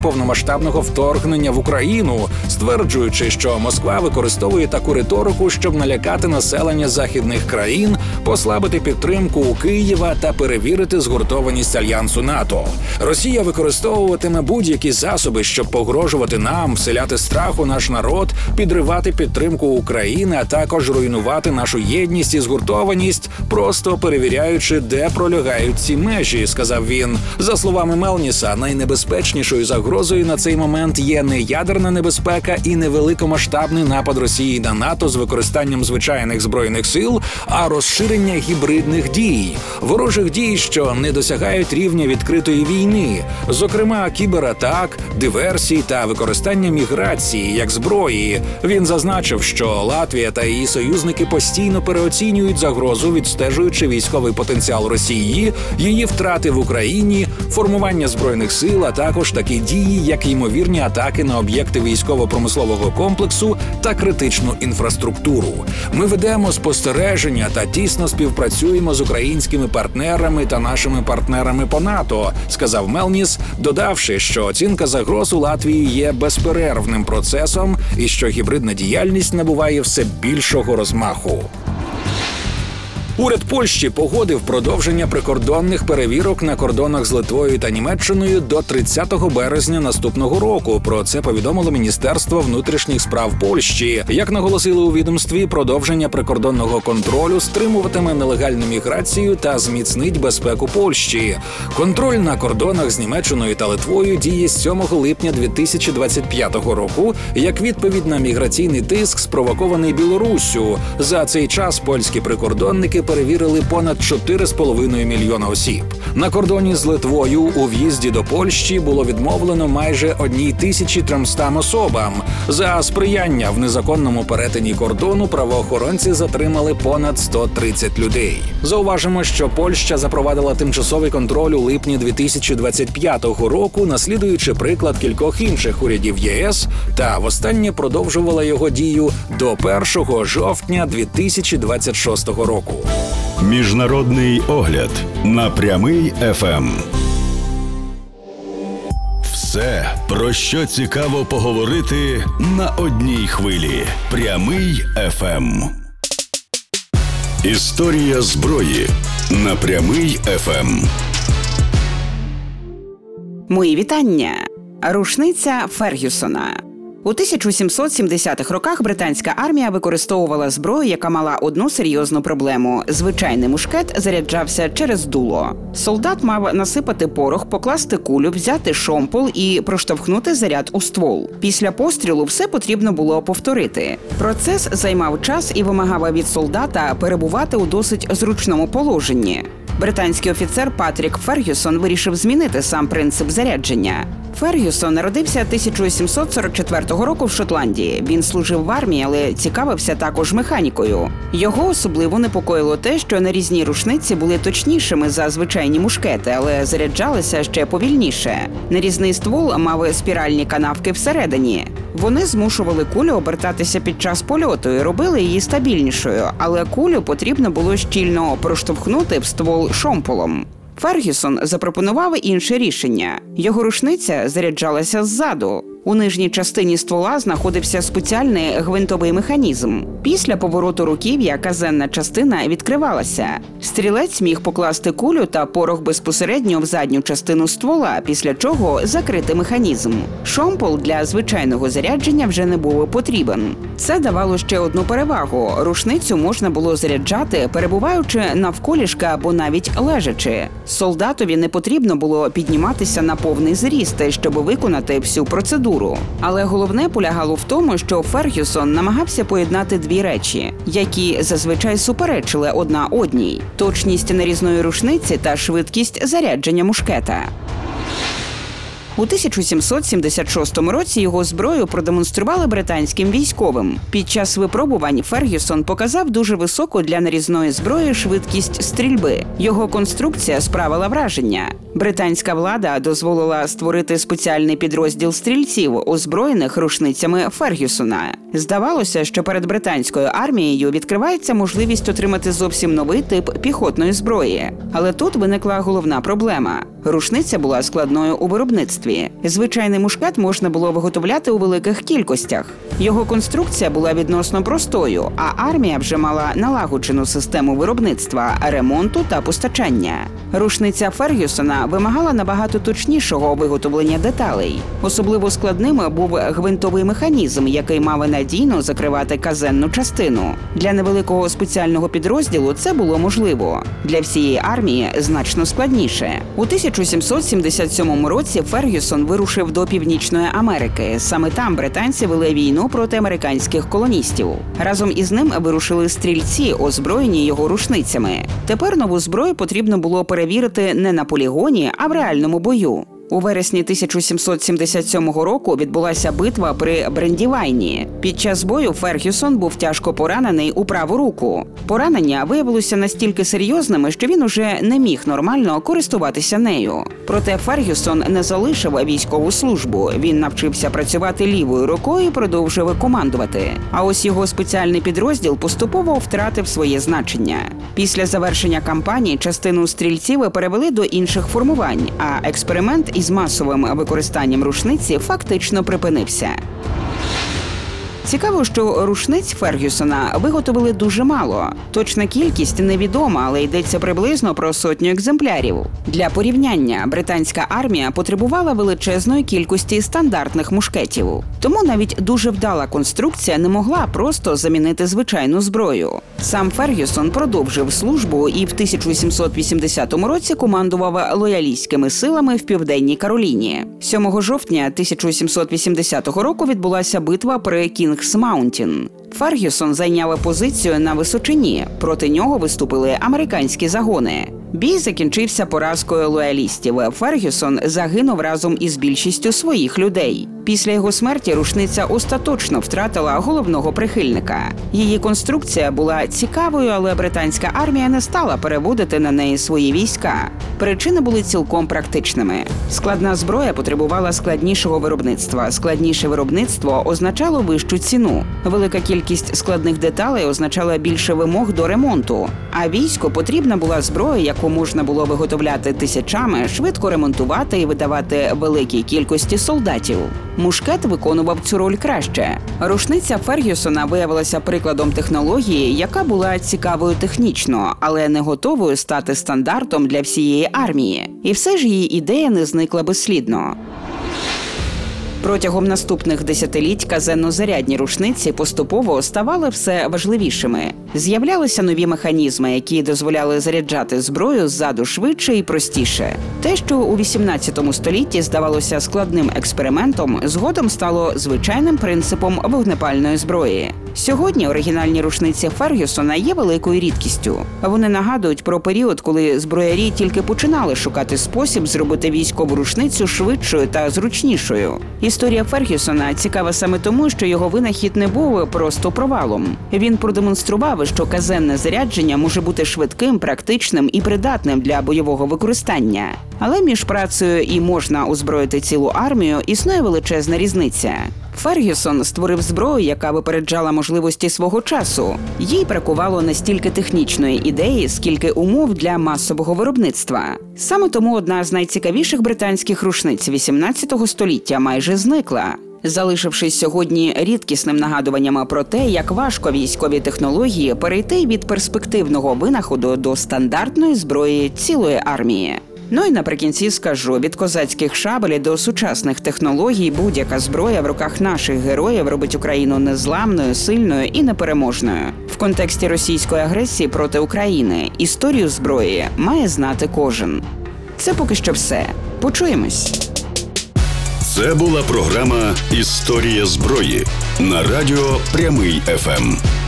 повномасштабного вторгнення в Україну, стверджуючи, що Москва використовує таку риторику, щоб налякати населення західних країн, послабити підтримку у Києва та перевірити згуртованість альянсу НАТО. Росія використовуватиме будь-які засоби, щоб погрожувати нам, вселяти страх у наш народ, підривати підтримку України, а також руйнувати нашу єдність і згуртованість, просто перевіряючи, де пролягають ці межі, сказав він. За словами Мелніса, найнебезпечнішою загрозою на цей момент є не ядерна небезпека і не великомасштабний напад Росії на НАТО з використанням звичайних збройних сил, а розширення гібридних дій, ворожих дій, що не досягають рівня відкритої війни, зокрема кібератак, диверсій та використання міграції як зброї. Він зазначив, що Латвія та її союзники постійно переоцінюють загрозу, відстежуючи військовий потенціал Росії, її втрати в Україні, формування збройних сил, а також такі дії, як ймовірні атаки на об'єкти військово-промислового комплексу та критичну інфраструктуру. Ми ведемо спостереження та тісно співпрацюємо з українськими партнерами та нашими партнерами по НАТО, сказав Мелніс, додавши, що оцінка загроз у Латвії є безперервним процесом і що гібридна діяльність набуває все більшого розмаху. Уряд Польщі погодив продовження прикордонних перевірок на кордонах з Литвою та Німеччиною до 30 березня наступного року. Про це повідомило Міністерство внутрішніх справ Польщі. Як наголосили у відомстві, продовження прикордонного контролю стримуватиме нелегальну міграцію та зміцнить безпеку Польщі. Контроль на кордонах з Німеччиною та Литвою діє з 7 липня 2025 року як відповідь на міграційний тиск, спровокований Білоруссю. За цей час польські прикордонники перевірили понад 4,5 мільйона осіб. На кордоні з Литвою у в'їзді до Польщі було відмовлено майже 1300 особам. За сприяння в незаконному перетині кордону правоохоронці затримали понад 130 людей. Зауважимо, що Польща запровадила тимчасовий контроль у липні 2025 року, наслідуючи приклад кількох інших урядів ЄС, та востаннє продовжувала його дію до 1 жовтня 2026 року. Міжнародний огляд на Прямий ФМ. Все, про що цікаво поговорити на одній хвилі. Прямий ФМ. Історія зброї на Прямий ФМ. Мої вітання. Рушниця Фергюсона. У 1770-х роках британська армія використовувала зброю, яка мала одну серйозну проблему – звичайний мушкет заряджався через дуло. Солдат мав насипати порох, покласти кулю, взяти шомпол і проштовхнути заряд у ствол. Після пострілу все потрібно було повторити. Процес займав час і вимагав від солдата перебувати у досить зручному положенні. Британський офіцер Патрік Фергюсон вирішив змінити сам принцип зарядження. Фергюсон народився 1744 року в Шотландії. Він служив в армії, але цікавився також механікою. Його особливо непокоїло те, що нарізні рушниці були точнішими за звичайні мушкети, але заряджалися ще повільніше. Нарізний ствол мав спіральні канавки всередині. Вони змушували кулю обертатися під час польоту і робили її стабільнішою, але кулю потрібно було щільно проштовхнути в ствол шомполом. Фергюсон запропонував інше рішення. Його рушниця заряджалася ззаду. У нижній частині ствола знаходився спеціальний гвинтовий механізм. Після повороту руків'я казенна частина відкривалася. Стрілець міг покласти кулю та порох безпосередньо в задню частину ствола, після чого закрити механізм. Шомпол для звичайного зарядження вже не був потрібен. Це давало ще одну перевагу. Рушницю можна було заряджати, перебуваючи навколішки або навіть лежачи. Солдатові не потрібно було підніматися на повний зріст, щоб виконати всю процедуру. Але головне полягало в тому, що Фергюсон намагався поєднати дві речі, які зазвичай суперечили одна одній – точність нарізної рушниці та швидкість зарядження мушкета. У 1776 році його зброю продемонстрували британським військовим. Під час випробувань Фергюсон показав дуже високу для нарізної зброї швидкість стрільби. Його конструкція справила враження. Британська влада дозволила створити спеціальний підрозділ стрільців, озброєних рушницями Фергюсона. Здавалося, що перед британською армією відкривається можливість отримати зовсім новий тип піхотної зброї. Але тут виникла головна проблема. Рушниця була складною у виробництві. Звичайний мушкет можна було виготовляти у великих кількостях. Його конструкція була відносно простою, а армія вже мала налагоджену систему виробництва, ремонту та постачання. Рушниця Фергюсона вимагала набагато точнішого виготовлення деталей. Особливо складним був гвинтовий механізм, який мав надійно закривати казенну частину. Для невеликого спеціального підрозділу це було можливо. Для всієї армії значно складніше. У 1777 році Фергюсон вирушив до Північної Америки. Саме там британці вели війну проти американських колоністів. Разом із ним вирушили стрільці, озброєні його рушницями. Тепер нову зброю потрібно було перевірити не на полігоні, а в реальному бою. У вересні 1777 року відбулася битва при Брендівайні. Під час бою Фергюсон був тяжко поранений у праву руку. Поранення виявилося настільки серйозними, що він уже не міг нормально користуватися нею. Проте Фергюсон не залишив військову службу. Він навчився працювати лівою рукою і продовжив командувати. А ось його спеціальний підрозділ поступово втратив своє значення. Після завершення кампанії частину стрільців перевели до інших формувань, а експеримент із масовим використанням рушниці фактично припинився. Цікаво, що рушниць Фергюсона виготовили дуже мало. Точна кількість невідома, але йдеться приблизно про 100 екземплярів. Для порівняння, британська армія потребувала величезної кількості стандартних мушкетів. Тому навіть дуже вдала конструкція не могла просто замінити звичайну зброю. Сам Фергюсон продовжив службу і в 1780 році командував лоялістськими силами в Південній Кароліні. 7 жовтня 1780 року відбулася битва при Кінгс-Маунтін. Фергюсон зайняв позицію на височині. Проти нього виступили американські загони. Бій закінчився поразкою лоялістів. Фергюсон загинув разом із більшістю своїх людей. Після його смерті рушниця остаточно втратила головного прихильника. Її конструкція була цікавою, але британська армія не стала переводити на неї свої війська. Причини були цілком практичними. Складна зброя потребувала складнішого виробництва. Складніше виробництво означало вищу ціну. Велика кількість складних деталей означала більше вимог до ремонту. А війську потрібна була зброя, яку можна було виготовляти тисячами, швидко ремонтувати і видавати великій кількості солдатів. Мушкет виконував цю роль краще. Рушниця Фергюсона виявилася прикладом технології, яка була цікавою технічно, але не готовою стати стандартом для всієї армії. І все ж її ідея не зникла безслідно. Протягом наступних десятиліть казенно-зарядні рушниці поступово ставали все важливішими. З'являлися нові механізми, які дозволяли заряджати зброю ззаду швидше і простіше. Те, що у 18 столітті здавалося складним експериментом, згодом стало звичайним принципом вогнепальної зброї. Сьогодні оригінальні рушниці Фергюсона є великою рідкістю. Вони нагадують про період, коли зброярі тільки починали шукати спосіб зробити військову рушницю швидшою та зручнішою. Історія Фергюсона цікава саме тому, що його винахід не був просто провалом. Він продемонстрував, що казенне зарядження може бути швидким, практичним і придатним для бойового використання. Але між працею і можна озброїти цілу армію існує величезна різниця. Фергюсон створив зброю, яка випереджала можливості свого часу. Їй бракувало не стільки технічної ідеї, скільки умов для масового виробництва. Саме тому одна з найцікавіших британських рушниць 18 століття майже зникла, залишившись сьогодні рідкісним нагадуванням про те, як важко військові технології перейти від перспективного винаходу до стандартної зброї цілої армії. Ну і наприкінці скажу, від козацьких шабель до сучасних технологій будь-яка зброя в руках наших героїв робить Україну незламною, сильною і непереможною. В контексті російської агресії проти України історію зброї має знати кожен. Це поки що все. Почуємось. Це була програма «Історія зброї» на радіо Прямий ФМ.